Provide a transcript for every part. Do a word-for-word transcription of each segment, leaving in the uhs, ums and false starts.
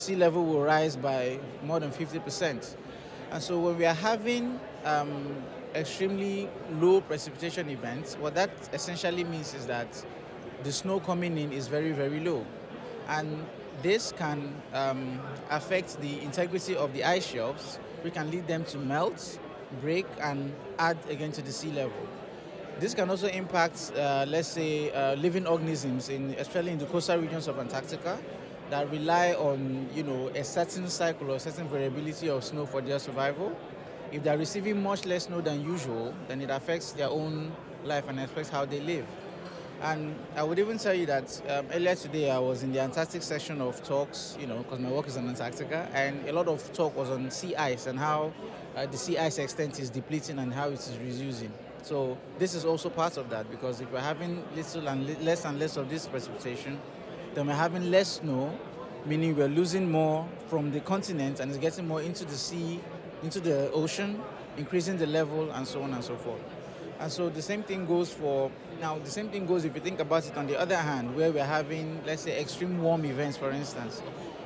sea level will rise by more than fifty percent. And so when we are having um, extremely low precipitation events, what that essentially means is that the snow coming in is very, very low. And this can um, affect the integrity of the ice shelves, which can lead them to melt, break, and add again to the sea level. This can also impact, uh, let's say, uh, living organisms, in, especially in the coastal regions of Antarctica, that rely on, you know, a certain cycle or a certain variability of snow for their survival. If they're receiving much less snow than usual, then it affects their own life and affects how they live. And I would even tell you that um, earlier today I was in the Antarctic section of talks, you know, because my work is in Antarctica, and a lot of talk was on sea ice and how uh, the sea ice extent is depleting and how it is reducing. So this is also part of that, because if we're having little and li less and less of this precipitation, then we're having less snow, meaning we're losing more from the continent and it's getting more into the sea, into the ocean, increasing the level, and so on and so forth. And so the same thing goes for, now the same thing goes if you think about it on the other hand, where we're having, let's say, extreme warm events, for instance.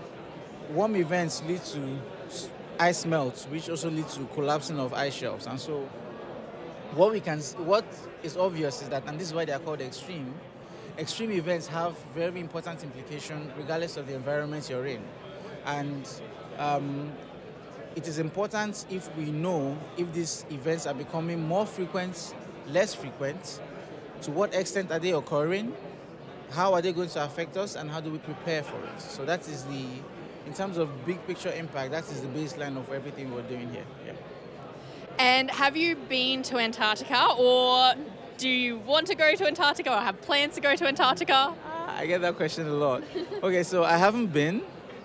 Warm events lead to ice melt, which also leads to collapsing of ice shelves. And so what we can, what is obvious is that, and this is why they are called extreme, extreme events have very important implications regardless of the environment you're in. And um, it is important if we know if these events are becoming more frequent, less frequent, to what extent are they occurring, how are they going to affect us, and how do we prepare for it. So that is the, in terms of big picture impact, that is the baseline of everything we're doing here. Yeah. And have you been to Antarctica, or do you want to go to Antarctica, or have plans to go to Antarctica? I get that question a lot. Okay, so I haven't been.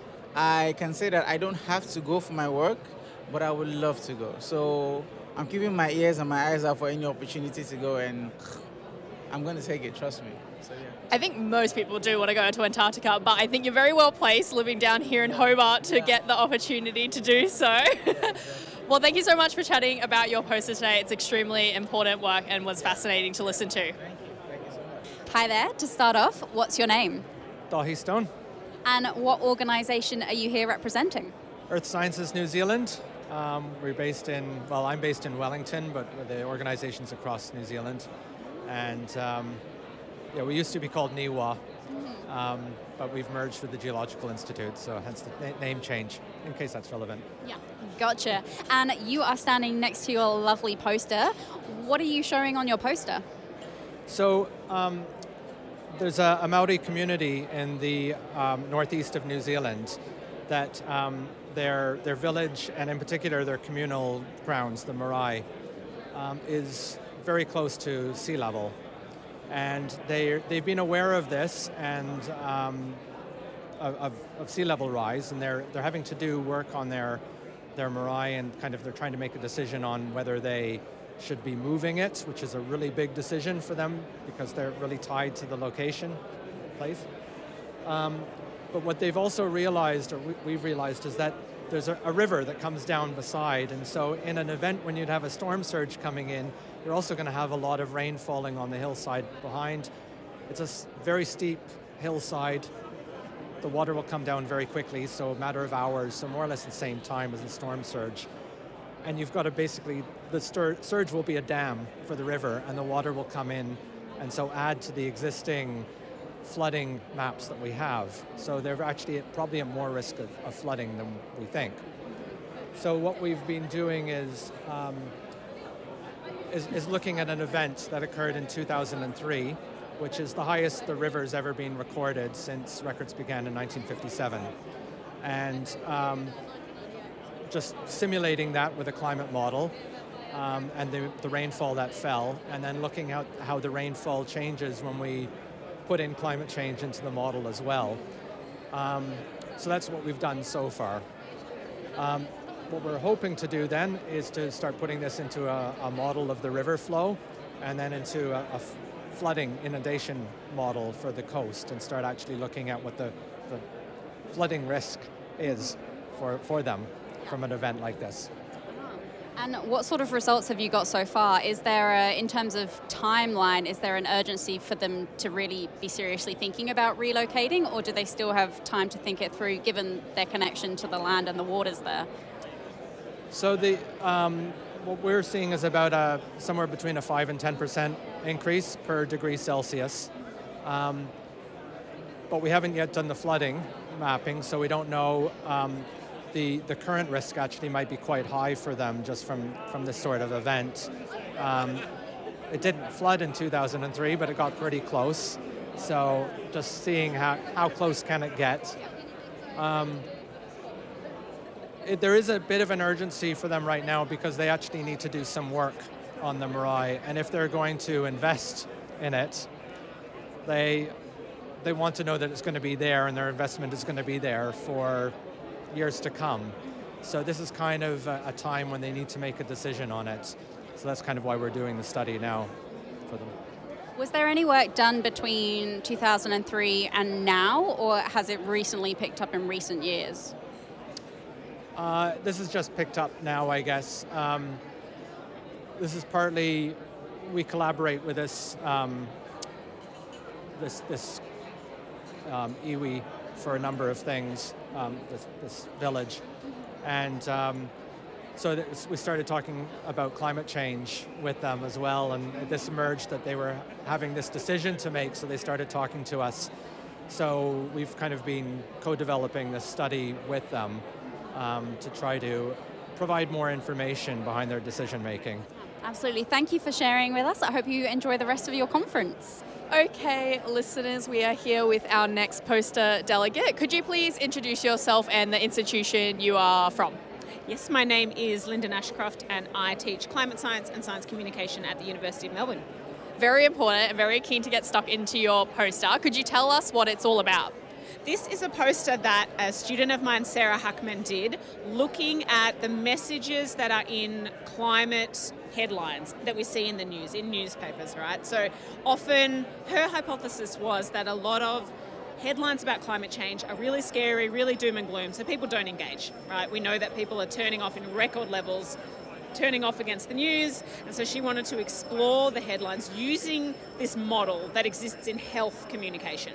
I can say that I don't have to go for my work, but I would love to go. So I'm keeping my ears and my eyes out for any opportunity to go, and I'm going to take it, trust me. So, yeah. I think most people do want to go to Antarctica, but I think you're very well placed living down here in Hobart to yeah. get the opportunity to do so. Yeah, well, thank you so much for chatting about your poster today. It's extremely important work and was fascinating to listen to. Thank you. Thank you so much. Hi there. To start off, what's your name? Dahi Stone. And what organisation are you here representing? Earth Sciences New Zealand. Um, we're based in, well, I'm based in Wellington, but the organization's across New Zealand. And um, yeah, we used to be called NIWA, mm-hmm. um, but we've merged with the Geological Institute, so hence the na name change, in case that's relevant. Yeah, gotcha. And you are standing next to your lovely poster. What are you showing on your poster? So, um, there's a, a Maori community in the um, northeast of New Zealand that um, their, their village, and in particular their communal grounds, the marae, um, is very close to sea level. And they, they've been aware of this and um, of, of sea level rise, and they're, they're having to do work on their, their marae, and kind of they're trying to make a decision on whether they should be moving it, which is a really big decision for them because they're really tied to the location, place. Um, but what they've also realized, or we, we've realized, is that there's a, a river that comes down beside, and so in an event when you'd have a storm surge coming in, you're also going to have a lot of rain falling on the hillside behind. It's a very steep hillside. The water will come down very quickly, so a matter of hours, so more or less the same time as the storm surge. And you've got to basically, the surge will be a dam for the river, and the water will come in and so add to the existing flooding maps that we have. So they're actually at probably at more risk of, of flooding than we think. So what we've been doing is, um, is, is looking at an event that occurred in two thousand three, which is the highest the river's ever been recorded since records began in nineteen fifty-seven. And um, just simulating that with a climate model, um, and the, the rainfall that fell, and then looking at how the rainfall changes when we put in climate change into the model as well. Um, so that's what we've done so far. Um, what we're hoping to do then is to start putting this into a, a model of the river flow, and then into a, a flooding inundation model for the coast, and start actually looking at what the, the flooding risk is for, for them from an event like this. And what sort of results have you got so far? Is there, a, in terms of timeline, is there an urgency for them to really be seriously thinking about relocating, or do they still have time to think it through given their connection to the land and the waters there? So the um, what we're seeing is about a, somewhere between a five and ten percent increase per degree Celsius. Um, but we haven't yet done the flooding mapping, so we don't know. Um, The, the current risk actually might be quite high for them just from, from this sort of event. Um, it didn't flood in two thousand three, but it got pretty close. So just seeing how, how close can it get. Um, it, there is a bit of an urgency for them right now because they actually need to do some work on the Moray. And if they're going to invest in it, they, they want to know that it's going to be there and their investment is going to be there for years to come. So this is kind of a, a time when they need to make a decision on it. So that's kind of why we're doing the study now for them. Was there any work done between two thousand three and now, or has it recently picked up in recent years? Uh, this is just picked up now, I guess. Um, this is partly, we collaborate with this, um, this, this um, iwi for a number of things. Um, this, this village, and um, so th- we started talking about climate change with them as well, and this emerged that they were having this decision to make, so they started talking to us. So we've kind of been co-developing this study with them um, to try to provide more information behind their decision making. Absolutely. Thank you for sharing with us. I hope you enjoy the rest of your conference. Okay, listeners, we are here with our next poster delegate. Could you please introduce yourself and the institution you are from? Yes, my name is Lyndon Ashcroft and I teach climate science and science communication at the University of Melbourne. Very important and very keen to get stuck into your poster. Could you tell us what it's all about? This is a poster that a student of mine, Sarah Huckman, did looking at the messages that are in climate headlines that we see in the news, in newspapers, right? So often her hypothesis was that a lot of headlines about climate change are really scary, really doom and gloom, so people don't engage, right? We know that people are turning off in record levels, turning off against the news, and so she wanted to explore the headlines using this model that exists in health communication.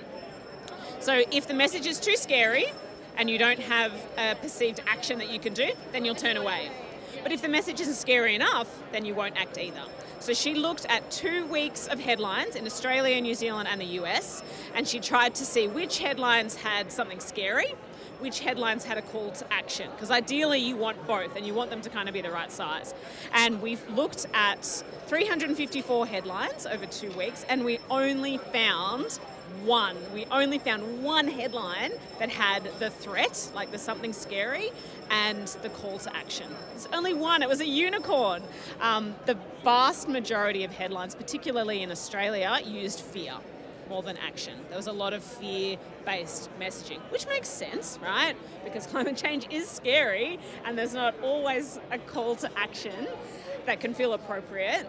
So if the message is too scary and you don't have a perceived action that you can do, then you'll turn away. But if the message isn't scary enough, then you won't act either. So she looked at two weeks of headlines in Australia, New Zealand and the U S, and she tried to see which headlines had something scary, which headlines had a call to action. Because ideally you want both and you want them to kind of be the right size. And we've looked at three hundred fifty-four headlines over two weeks and we only found one. We only found one headline that had the threat, like the something scary, and the call to action. There's only one. It was a unicorn. Um, the vast majority of headlines, particularly in Australia, used fear more than action. There was a lot of fear-based messaging, which makes sense, right? Because climate change is scary and there's not always a call to action that can feel appropriate.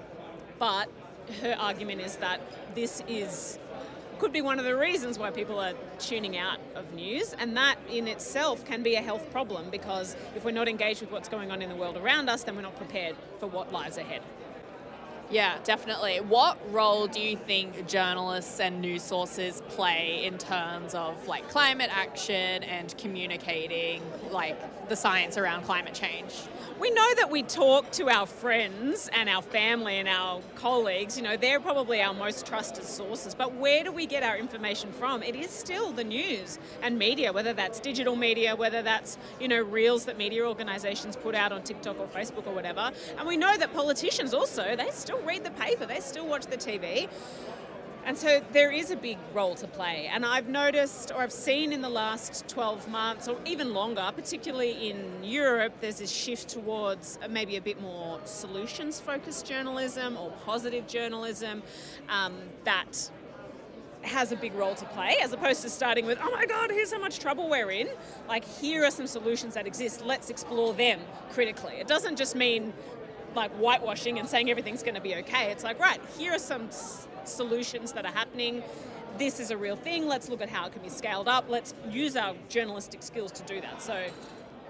But her argument is that this is could be one of the reasons why people are tuning out of news, and that in itself can be a health problem, because if we're not engaged with what's going on in the world around us, then we're not prepared for what lies ahead. Yeah, definitely. What role do you think journalists and news sources play in terms of like climate action and communicating like the science around climate change? We know that we talk to our friends and our family and our colleagues, you know, they're probably our most trusted sources, but where do we get our information from? It is still the news and media, whether that's digital media, whether that's, you know, reels that media organisations put out on TikTok or Facebook or whatever. And we know that politicians also, they still read the paper, they still watch the T V. And so there is a big role to play. And I've noticed, or I've seen in the last twelve months, or even longer, particularly in Europe, there's this shift towards maybe a bit more solutions-focused journalism or positive journalism um, that has a big role to play, as opposed to starting with, oh my God, here's how much trouble we're in. Like, here are some solutions that exist. Let's explore them critically. It doesn't just mean like whitewashing and saying everything's going to be okay. It's like, right, here are some s- solutions that are happening. This is a real thing. Let's look at how it can be scaled up. Let's use our journalistic skills to do that. So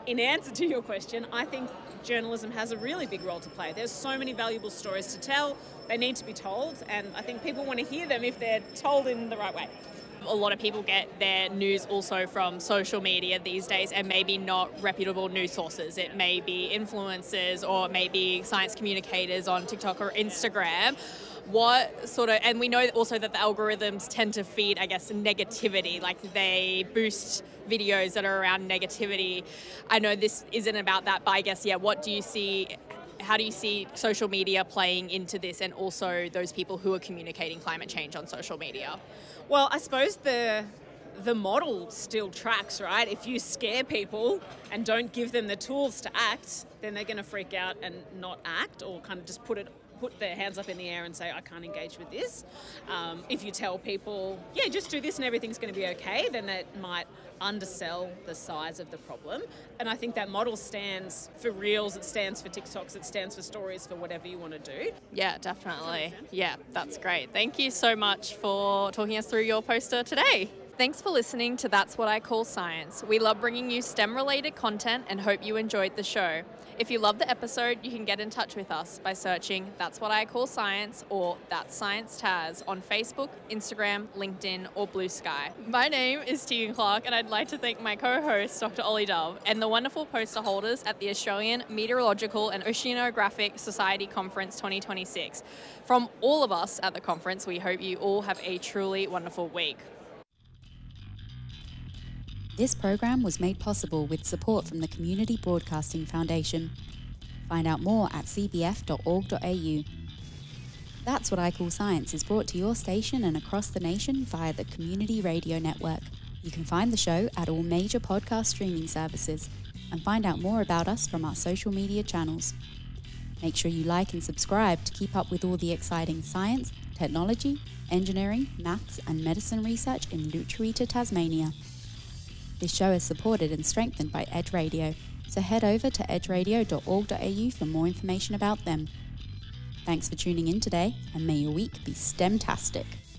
in answer to your question, I think journalism has a really big role to play. There's so many valuable stories to tell. They need to be told, and I think people want to hear them if they're told in the right way. A lot of people get their news also from social media these days, and maybe not reputable news sources. It may be influencers, or it may be science communicators on TikTok or Instagram. What sort of, and we know also that the algorithms tend to feed, I guess, negativity, like they boost videos that are around negativity. I know this isn't about that, but I guess, yeah, what do you see, how do you see social media playing into this, and also those people who are communicating climate change on social media? Well, I suppose the the model still tracks, right? If you scare people and don't give them the tools to act, then they're going to freak out and not act, or kind of just put it put their hands up in the air and say, I can't engage with this. Um, if you tell people, yeah, just do this and everything's going to be okay, then that might undersell the size of the problem. And I think that model stands for Reels, it stands for TikToks, it stands for stories, for whatever you want to do. Yeah, definitely. Yeah, that's great. Thank you so much for talking us through your poster today. Thanks for listening to That's What I Call Science. We love bringing you STEM-related content and hope you enjoyed the show. If you love the episode, you can get in touch with us by searching That's What I Call Science or That's Science Taz on Facebook, Instagram, LinkedIn, or Blue Sky. My name is Tegan Clark, and I'd like to thank my co-host, Doctor Ollie Dove, and the wonderful poster holders at the Australian Meteorological and Oceanographic Society Conference twenty twenty-six. From all of us at the conference, we hope you all have a truly wonderful week. This program was made possible with support from the Community Broadcasting Foundation. Find out more at c b f dot org dot a u. That's What I Call Science is brought to your station and across the nation via the Community Radio Network. You can find the show at all major podcast streaming services and find out more about us from our social media channels. Make sure you like and subscribe to keep up with all the exciting science, technology, engineering, maths and medicine research in Lutruwita, Tasmania. This show is supported and strengthened by Edge Radio, so head over to edge radio dot org dot a u for more information about them. Thanks for tuning in today, and may your week be STEM-tastic.